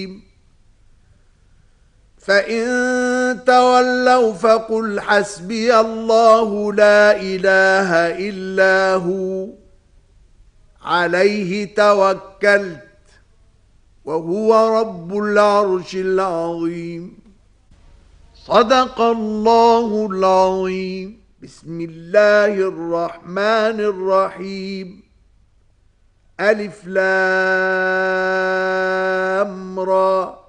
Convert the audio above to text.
فإن تولوا فقل حسبي الله لا إله إلا هو عليه توكلت وهو رب العرش العظيم. صدق الله العظيم. بسم الله الرحمن الرحيم. ألف لام را